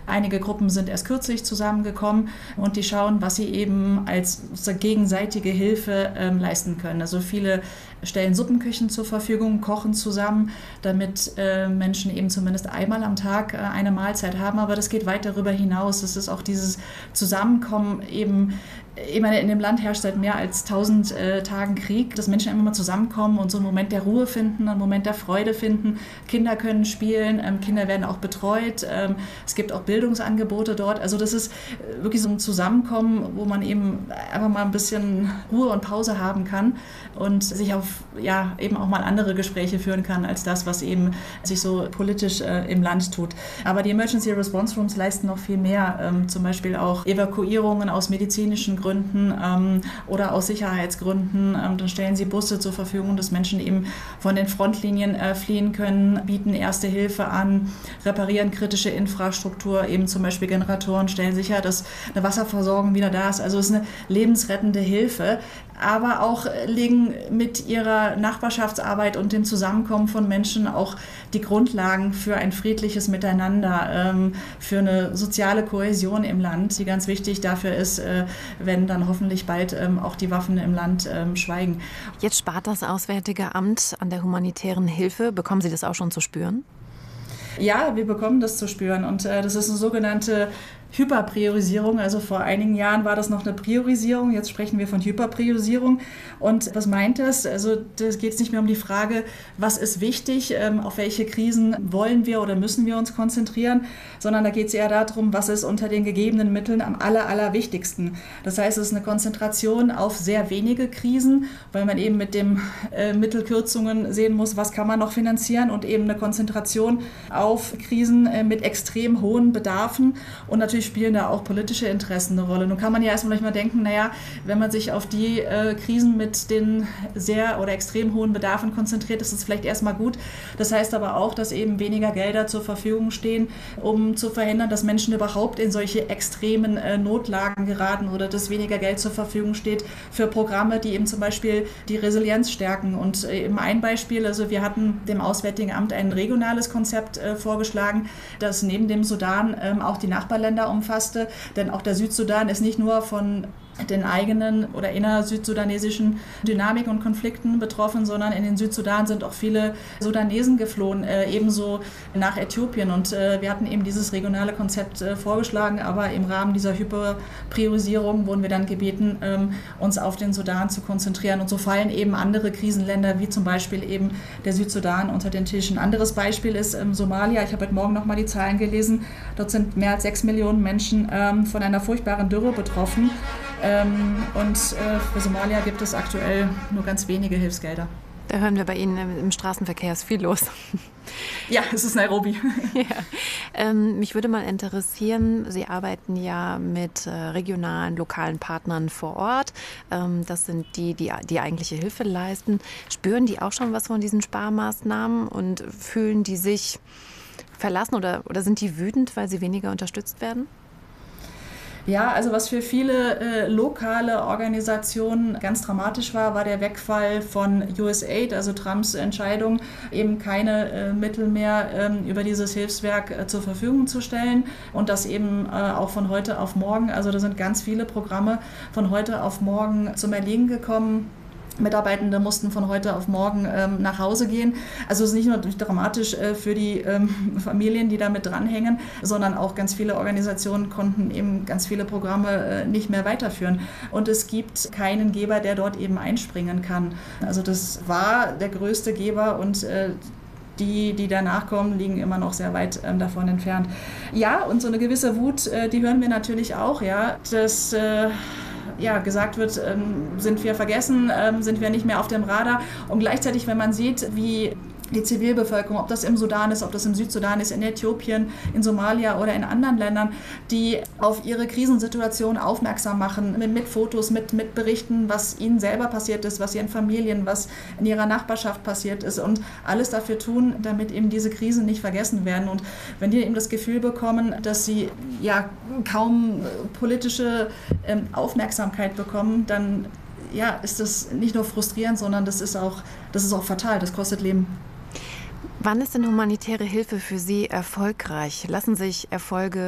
Einige Gruppen sind erst kürzlich zusammengekommen und die schauen, was sie eben als gegenseitige Hilfe leisten können. Also viele stellen Suppenküchen zur Verfügung, kochen zusammen, damit Menschen eben zumindest einmal am Tag eine Mahlzeit haben. Aber das geht weit darüber hinaus. Es ist auch dieses Zusammenkommen eben. Ich meine, in dem Land herrscht seit mehr als 1000 Tagen Krieg, dass Menschen immer mal zusammenkommen und so einen Moment der Ruhe finden, einen Moment der Freude finden. Kinder können spielen, Kinder werden auch betreut. Es gibt auch Bildungsangebote dort. Also das ist wirklich so ein Zusammenkommen, wo man eben einfach mal ein bisschen Ruhe und Pause haben kann und sich auf eben auch mal andere Gespräche führen kann, als das, was eben sich so politisch im Land tut. Aber die Emergency Response Rooms leisten noch viel mehr, zum Beispiel auch Evakuierungen aus medizinischen Gründen oder aus Sicherheitsgründen. Dann stellen sie Busse zur Verfügung, dass Menschen eben von den Frontlinien fliehen können, bieten Erste Hilfe an, reparieren kritische Infrastruktur, eben zum Beispiel Generatoren, stellen sicher, dass eine Wasserversorgung wieder da ist. Also es ist eine lebensrettende Hilfe, aber auch legen mit ihrer Nachbarschaftsarbeit und dem Zusammenkommen von Menschen auch die Grundlagen für ein friedliches Miteinander, für eine soziale Kohäsion im Land, die ganz wichtig dafür ist, wenn dann hoffentlich bald auch die Waffen im Land schweigen. Jetzt spart das Auswärtige Amt an der humanitären Hilfe. Bekommen Sie das auch schon zu spüren? Ja, wir bekommen das zu spüren und das ist eine sogenannte Hyperpriorisierung. Also vor einigen Jahren war das noch eine Priorisierung, jetzt sprechen wir von Hyperpriorisierung. Und was meint das? Also das geht es nicht mehr um die Frage, was ist wichtig, auf welche Krisen wollen wir oder müssen wir uns konzentrieren, sondern da geht es eher darum, was ist unter den gegebenen Mitteln am allerwichtigsten. Das heißt, es ist eine Konzentration auf sehr wenige Krisen, weil man eben mit den Mittelkürzungen sehen muss, was kann man noch finanzieren und eben eine Konzentration auf Krisen mit extrem hohen Bedarfen und natürlich spielen da auch politische Interessen eine Rolle. Nun kann man ja erstmal mal denken, naja, wenn man sich auf die Krisen mit den sehr oder extrem hohen Bedarfen konzentriert, ist es vielleicht erstmal gut. Das heißt aber auch, dass eben weniger Gelder zur Verfügung stehen, um zu verhindern, dass Menschen überhaupt in solche extremen Notlagen geraten oder dass weniger Geld zur Verfügung steht für Programme, die eben zum Beispiel die Resilienz stärken. Und eben ein Beispiel, also wir hatten dem Auswärtigen Amt ein regionales Konzept vorgeschlagen, das neben dem Sudan auch die Nachbarländer umfasste, denn auch der Südsudan ist nicht nur von den eigenen oder innersüdsudanesischen Dynamiken und Konflikten betroffen, sondern in den Südsudan sind auch viele Sudanesen geflohen, ebenso nach Äthiopien. Und wir hatten eben dieses regionale Konzept vorgeschlagen, aber im Rahmen dieser Hyperpriorisierung wurden wir dann gebeten, uns auf den Sudan zu konzentrieren. Und so fallen eben andere Krisenländer, wie zum Beispiel eben der Südsudan, unter den Tisch. Ein anderes Beispiel ist Somalia. Ich habe heute Morgen nochmal die Zahlen gelesen. Dort sind mehr als 6 Millionen Menschen von einer furchtbaren Dürre betroffen. Und für Somalia gibt es aktuell nur ganz wenige Hilfsgelder. Da hören wir bei Ihnen im Straßenverkehr ist viel los. Ja, es ist Nairobi. Ja. Mich würde mal interessieren, Sie arbeiten ja mit regionalen, lokalen Partnern vor Ort. Das sind die eigentliche Hilfe leisten. Spüren die auch schon was von diesen Sparmaßnahmen und fühlen die sich verlassen oder sind die wütend, weil sie weniger unterstützt werden? Ja, also was für viele lokale Organisationen ganz dramatisch war, war der Wegfall von USAID, also Trumps Entscheidung, eben keine Mittel mehr über dieses Hilfswerk zur Verfügung zu stellen und das eben auch von heute auf morgen. Also da sind ganz viele Programme von heute auf morgen zum Erliegen gekommen. Mitarbeitende mussten von heute auf morgen nach Hause gehen. Also es ist nicht nur dramatisch für die Familien, die da mit dranhängen, sondern auch ganz viele Organisationen konnten eben ganz viele Programme nicht mehr weiterführen. Und es gibt keinen Geber, der dort eben einspringen kann. Also das war der größte Geber und die danach kommen, liegen immer noch sehr weit davon entfernt. Ja, und so eine gewisse Wut, die hören wir natürlich auch, ja, dass gesagt wird, sind wir vergessen, sind wir nicht mehr auf dem Radar. Und gleichzeitig, wenn man sieht, wie die Zivilbevölkerung, ob das im Sudan ist, ob das im Südsudan ist, in Äthiopien, in Somalia oder in anderen Ländern, die auf ihre Krisensituation aufmerksam machen, mit Fotos, mit Berichten, was ihnen selber passiert ist, was ihren Familien, was in ihrer Nachbarschaft passiert ist und alles dafür tun, damit eben diese Krisen nicht vergessen werden. Und wenn die eben das Gefühl bekommen, dass sie kaum politische Aufmerksamkeit bekommen, dann ist das nicht nur frustrierend, sondern das ist auch fatal, das kostet Leben. Wann ist denn humanitäre Hilfe für Sie erfolgreich? Lassen sich Erfolge